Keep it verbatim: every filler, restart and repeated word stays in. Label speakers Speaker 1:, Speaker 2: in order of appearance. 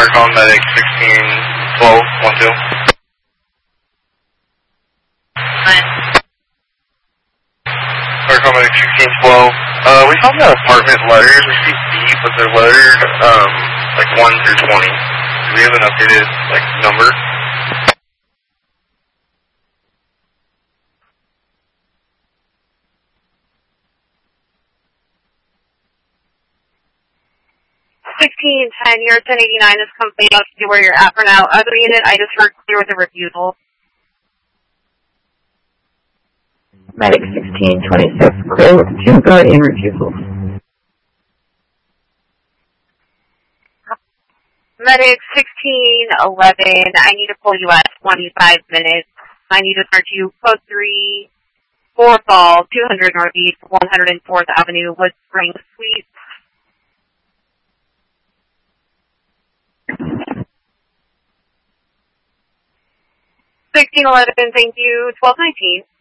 Speaker 1: Fire call medic sixteen twelve one two. Fire call medic sixteen twelve. Uh, we found the apartment letters. We see B, but they're lettered, um, like one through twenty. Do we have an updated, like, number?
Speaker 2: sixteen ten, you're ten eighty-nine, this company knows to where you're at for now. Other unit, I just heard clear with a refusal.
Speaker 3: Medic sixteen twenty-six, clear with two guard in refusal.
Speaker 2: Medic sixteen eleven, I need to pull you at twenty-five minutes. I need to start you code three, four Fall, two hundred Northeast, one hundred fourth Avenue, Wood Springs Suite. sixteen eleven, thank you. twelve nineteen.